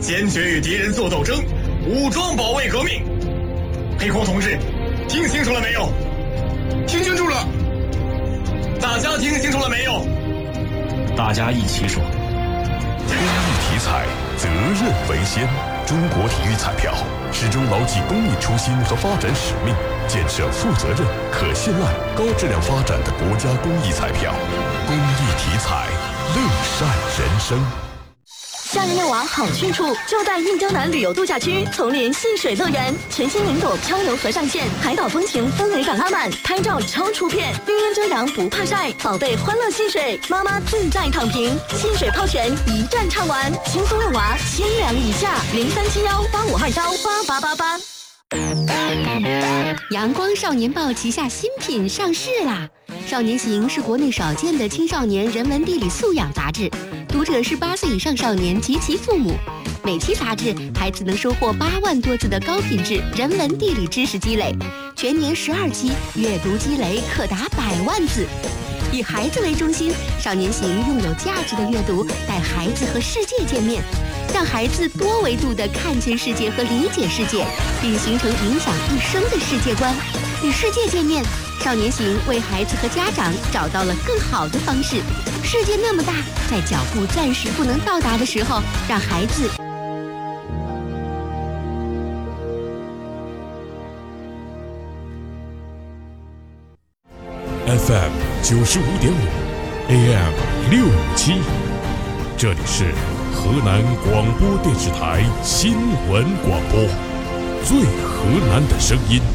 坚决与敌人作斗争，武装保卫革命。黑空同志，听清楚了没有？ 听清楚了。 大家听清楚了没有？ 大家一起说。 公益体彩，责任为先。中国体育彩票始终牢记公益初心和发展使命，建设负责任、可信赖、高质量发展的国家公益彩票。公益体彩，乐善人生。 夏日遛娃好去处就在印江南旅游度假区丛林戏水乐园，全新云朵漂流河上线，海岛风情氛围感拉满，拍照超出片，绿荫遮阳不怕晒，宝贝欢乐戏水，妈妈自在躺平，戏水泡泉一站唱完，轻松遛娃，千两以下，037185298888。 阳光少年报旗下新品上市啦！少年行是国内少见的青少年人文地理素养杂志，读者是8岁以上少年及其父母。每期杂志，孩子能收获8万多字的高品质人文地理知识积累，全年12期，阅读积累可达100万字。以孩子为中心，少年行用有价值的阅读带孩子和世界见面，让孩子多维度地看见世界和理解世界，并形成影响一生的世界观。与世界见面，少年行为孩子和家长找到了更好的方式。世界那么大，在脚步暂时不能到达的时候，让孩子 FM 95.5 AM 657，这里是河南广播电视台新闻广播，最河南的声音。